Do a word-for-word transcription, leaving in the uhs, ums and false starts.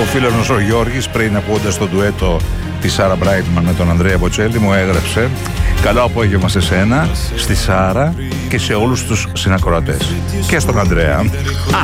Ο φίλος μας ο Γιώργης, πριν ακούγοντας το ντουέτο της Σάρα Μπράιτμαν με τον Ανδρέα Μποτσέλη, μου έγραψε: καλό απόγευμα σε σένα, στη Σάρα και σε όλους τους συνακροατές. Και στον Ανδρέα.